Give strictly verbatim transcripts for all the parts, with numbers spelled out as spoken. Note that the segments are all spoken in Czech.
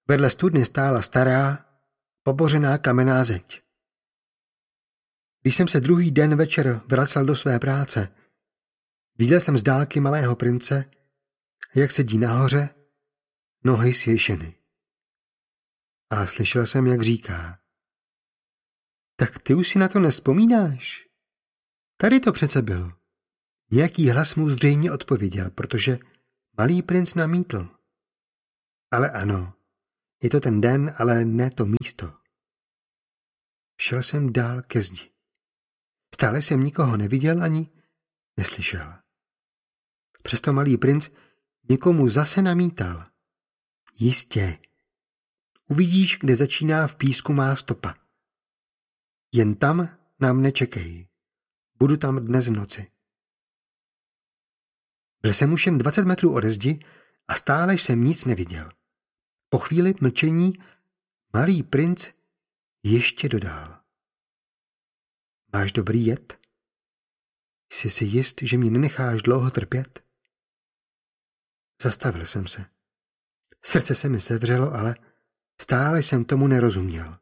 Vedle studny stála stará, pobořená kamenná zeď. Když jsem se druhý den večer vracel do své práce, viděl jsem z dálky malého prince, jak sedí nahoře, nohy svěšeny. A slyšel jsem, jak říká: tak ty už si na to nevzpomínáš? Tady to přece bylo. Nějaký hlas mu zřejmě odpověděl, protože malý princ namítl: ale ano, je to ten den, ale ne to místo. Šel jsem dál ke zdi. Stále jsem nikoho neviděl ani neslyšel. Přesto malý princ někomu zase namítal: jistě, uvidíš, kde začíná v písku má stopa. Jen tam na mne čekej. Budu tam dnes v noci. Byl jsem už jen dvacet metrů ode zdi a stále jsem nic neviděl. Po chvíli mlčení malý princ ještě dodal: máš dobrý jed? Jsi si jist, že mě nenecháš dlouho trpět? Zastavil jsem se. Srdce se mi sevřelo, ale stále jsem tomu nerozuměl.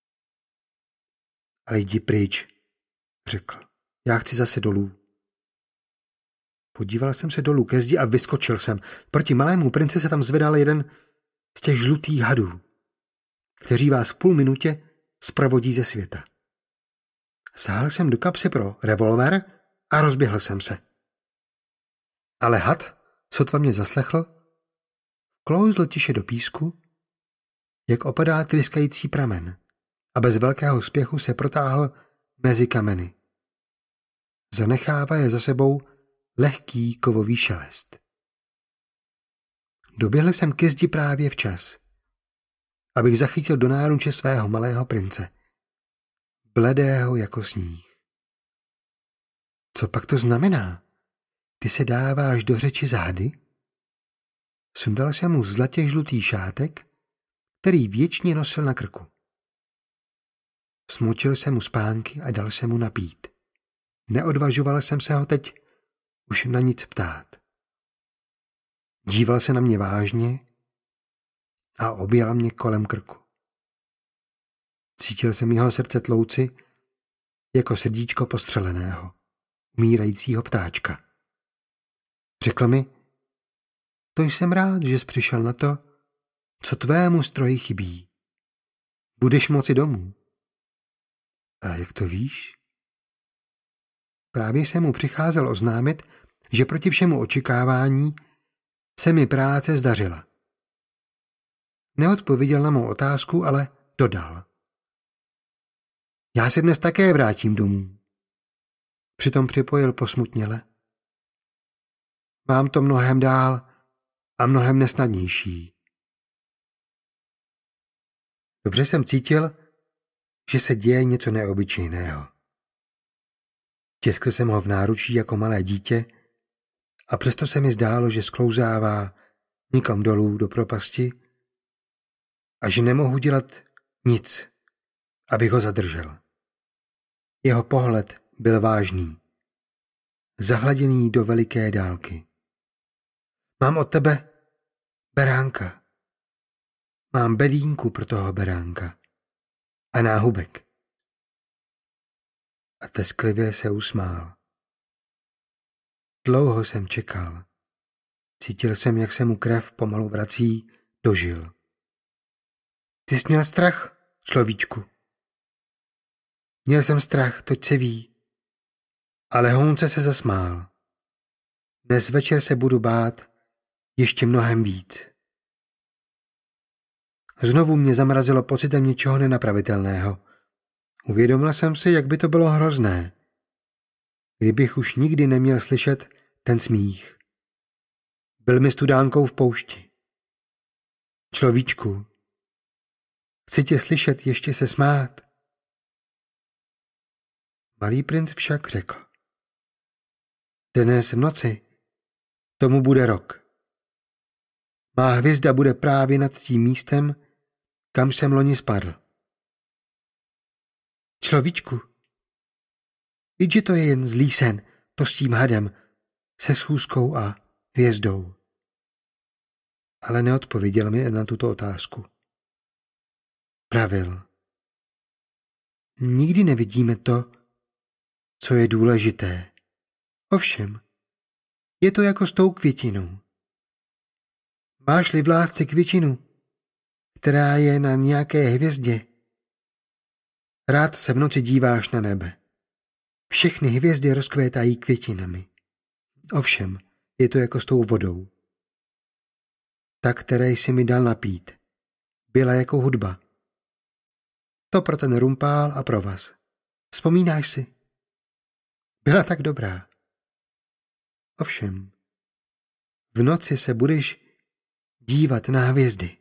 Ale jdi pryč, řekl. Já chci zase dolů. Podíval jsem se dolů ke zdi a vyskočil jsem. Proti malému princi se tam zvedal jeden z těch žlutých hadů, kteří vás v půl minutě zprovodí ze světa. Sáhl jsem do kapsy pro revolver a rozběhl jsem se. Ale had, sotva mě zaslechl, klouzl tiše do písku, jak opadá tryskající pramen, a bez velkého spěchu se protáhl mezi kameny. Zanechává je za sebou lehký kovový šelest. Doběhl jsem ke zdi právě včas, abych zachytil do náruče svého malého prince, bledého jako sníh. Co pak to znamená? Ty se dáváš do řeči zády? Sundal jsem mu zlatě žlutý šátek, který věčně nosil na krku. Smočil jsem mu spánky a dal jsem mu napít. Neodvažoval jsem se ho teď už na nic ptát. Díval se na mě vážně a objal mě kolem krku. Cítil jsem jeho srdce tlouci jako srdíčko postřeleného, umírajícího ptáčka. Řekl mi: to jsem rád, že jsi přišel na to, co tvému stroji chybí. Budeš moci domů. A jak to víš? Právě jsem mu přicházel oznámit, že proti všemu očekávání se mi práce zdařila. Neodpověděl na mou otázku, ale dodal: já se dnes také vrátím domů. Přitom připojil posmutněle: mám to mnohem dál a mnohem nesnadnější. Dobře jsem cítil, že se děje něco neobyčejného. Tiskl jsem ho v náručí jako malé dítě a přesto se mi zdálo, že sklouzává nikam dolů do propasti a že nemohu dělat nic, abych ho zadržel. Jeho pohled byl vážný, zahladěný do veliké dálky. Mám od tebe beránka. Mám bedínku pro toho beránka a náhubek. A tesklivě se usmál. Dlouho jsem čekal. Cítil jsem, jak se mu krev pomalu vrací do žil. Ty jsi měl strach, človíčku. Měl jsem strach, toť se ví. Ale hounce se zasmál. Dnes večer se budu bát ještě mnohem víc. Znovu mě zamrazilo pocitem něčeho nenapravitelného. Uvědomil jsem si, jak by to bylo hrozné, kdybych už nikdy neměl slyšet ten smích. Byl mi studánkou v poušti. Človíčku, chci tě slyšet ještě se smát. Malý princ však řekl: dnes v noci tomu bude rok. Má hvězda bude právě nad tím místem, kam jsem loni spadl. Človíčku, víš, že to je jen zlý sen, to s tím hadem, se schůzkou a hvězdou. Ale neodpověděl mi na tuto otázku. pravil. Nikdy nevidíme to, co je důležité. Ovšem, je to jako s tou květinou. Máš-li v lásce květinu, která je na nějaké hvězdě, rád se v noci díváš na nebe. Všechny hvězdy rozkvétají květinami. Ovšem, je to jako s tou vodou. Ta, které jsi mi dal napít, byla jako hudba. To pro ten rumpál a pro vás. Vzpomínáš si? Byla tak dobrá. Ovšem, v noci se budeš dívat na hvězdy.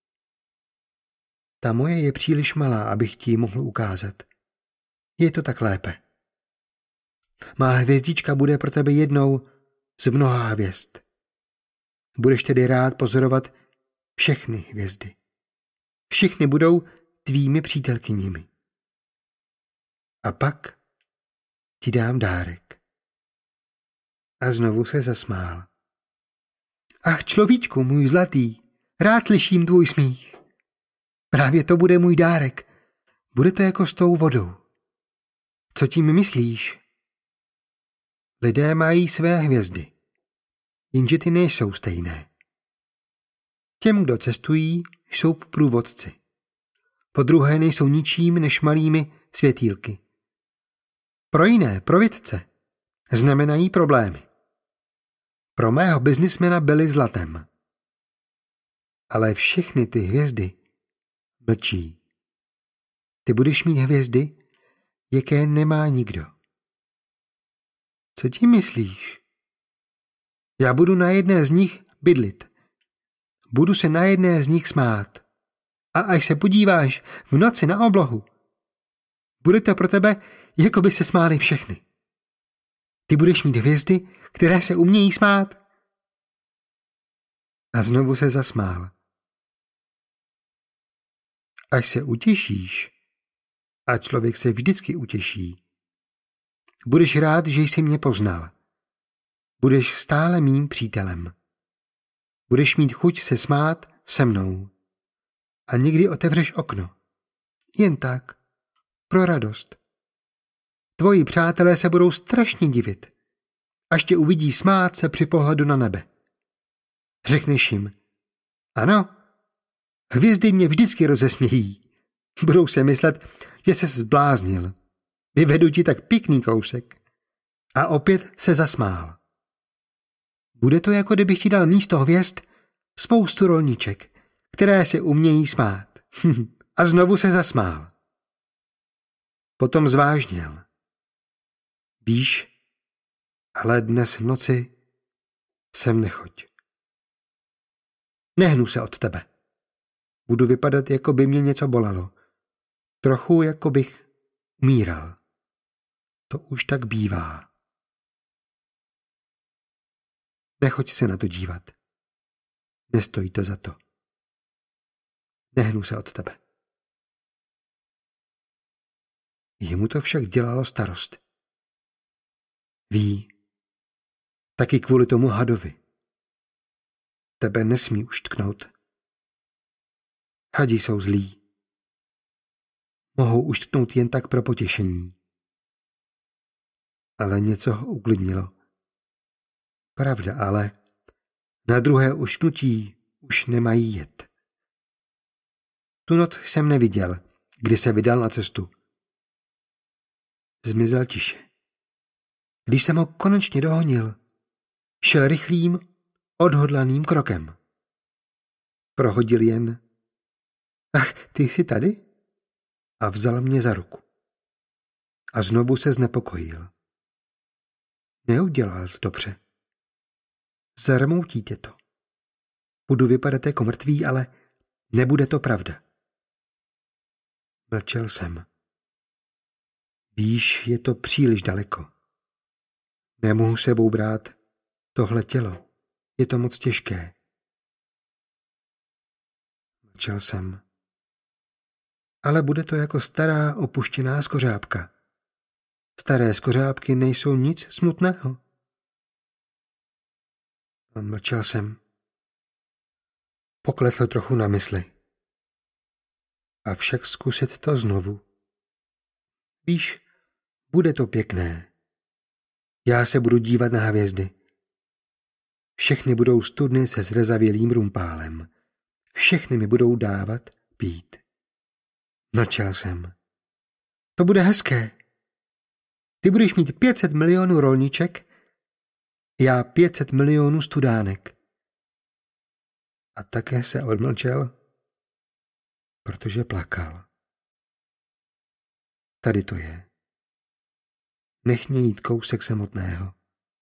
Ta moje je příliš malá, abych ti ji mohl ukázat. Je to tak lépe. Má hvězdička bude pro tebe jednou z mnoha hvězd. Budeš tedy rád pozorovat všechny hvězdy. Všichni budou tvými přítelkyněmi. A pak ti dám dárek. A znovu se zasmál. Ach, človíčku, můj zlatý, rád slyším tvůj smích. Právě to bude můj dárek. Bude to jako s tou vodou. Co tím myslíš? Lidé mají své hvězdy, jenže ty nejsou stejné. Těm, kdo cestují, jsou průvodci. Po druhé nejsou ničím než malými světýlky. Pro jiné, pro vědce, znamenají problémy. Pro mého biznismena byly zlatem. Ale všechny ty hvězdy mlčí. Ty budeš mít hvězdy, jaké nemá nikdo. Co ti myslíš? Já budu na jedné z nich bydlit. Budu se na jedné z nich smát. A až se podíváš v noci na oblohu, bude to pro tebe, jako by se smály všechny. Ty budeš mít hvězdy, které se umějí smát. A znovu se zasmál. Až se utěšíš, a člověk se vždycky utěší, budeš rád, že jsi mě poznal. Budeš stále mým přítelem. Budeš mít chuť se smát se mnou. A někdy otevřeš okno. Jen tak. Pro radost. Tvoji přátelé se budou strašně divit, až tě uvidí smát se při pohledu na nebe. Řekneš jim, ano, hvězdy mě vždycky rozesmějí. Budou se myslet, že se zbláznil. Vyvedu ti tak pěkný kousek. A opět se zasmál. Bude to, jako kdybych ti dal místo hvězd spoustu rolniček, které se umějí smát. A znovu se zasmál. Potom zvážněl. Víš, ale dnes v noci sem nechoď. Nehnu se od tebe. Budu vypadat, jako by mě něco bolelo. Trochu, jako bych umíral. To už tak bývá. Nechoď se na to dívat. Nestojí to za to. Nehnu se od tebe. Jemu to však dělalo starost. Ví, taky kvůli tomu hadovi. Tebe nesmí už tknout. Hadi jsou zlí. Mohou už tknout jen tak pro potěšení. Ale něco ho uklidnilo. Pravda, ale na druhé ušknutí už nemají jet. Tu noc jsem neviděl, kdy se vydal na cestu. Zmizel tiše. Když jsem ho konečně dohonil, šel rychlým, odhodlaným krokem. Prohodil jen, ach, ty jsi tady? A vzal mě za ruku. A znovu se znepokojil. Neudělal jsi dobře. Zarmoutí tě to. Budu vypadat jako mrtvý, ale nebude to pravda. Mlčel jsem. Víš, je to příliš daleko. Nemohu sebou brát tohle tělo. Je to moc těžké. Mlčel jsem. Ale bude to jako stará opuštěná skořápka. Staré skořápky nejsou nic smutného. A mlčel jsem. Poklesl trochu na mysli. avšak zkusit to znovu. Víš, bude to pěkné. Já se budu dívat na hvězdy. Všechny budou studny se zrezavělým rumpálem. Všechny mi budou dávat pít. Mlčel jsem. To bude hezké. Ty budeš mít pět set milionů rolniček, já pět set milionů studánek. A také se odmlčel, protože plakal. Tady to je. Nech mě jít kousek samotného.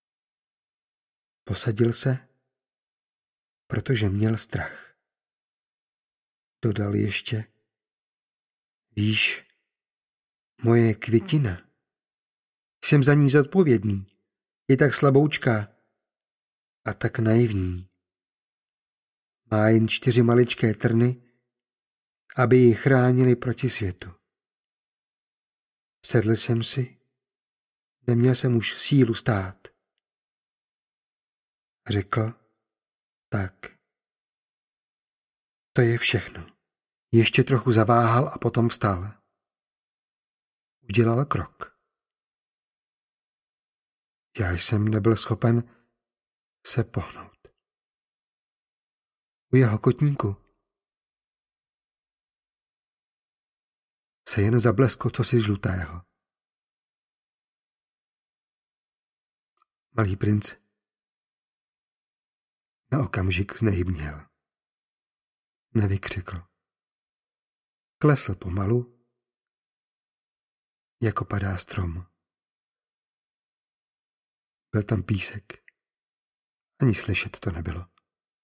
Posadil se, protože měl strach. Dodal ještě, víš, moje květina, jsem za ní zodpovědný, je tak slaboučká a tak naivní. Má jen čtyři maličké trny, aby ji chránili proti světu. Sedl jsem si, neměl jsem už sílu stát. Řekl, tak. To je všechno. Ještě trochu zaváhal a potom vstal. Udělal krok. Já jsem nebyl schopen se pohnout. U jeho kotníku se jen zablesklo cosi žlutého. Malý princ na okamžik znehybněl. Nevykřikl. Klesl pomalu, jako padá strom. Byl tam písek. Ani slyšet to nebylo.